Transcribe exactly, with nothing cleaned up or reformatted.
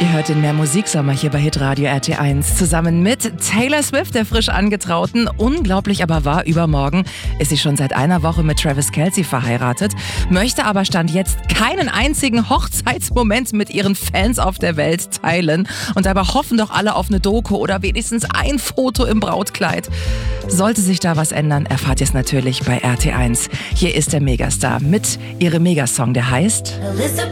Ihr hört den Mehr Musiksommer hier bei Hitradio R T eins zusammen mit Taylor Swift, der frisch angetrauten. Unglaublich aber wahr, übermorgen ist sie schon seit einer Woche mit Travis Kelce verheiratet, möchte aber Stand jetzt keinen einzigen Hochzeitsmoment mit ihren Fans auf der Welt teilen. Und dabei hoffen doch alle auf eine Doku oder wenigstens ein Foto im Brautkleid. Sollte sich da was ändern, erfahrt ihr es natürlich bei R T eins. Hier ist der Megastar mit ihrem Megasong, der heißt... Elizabeth